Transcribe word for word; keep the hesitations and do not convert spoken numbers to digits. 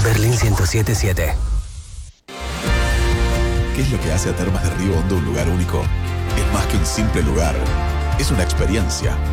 Berlín ciento siete punto siete. ¿Qué es lo que hace a Termas de Río Hondo un lugar único? Es más que un simple lugar. Es una experiencia.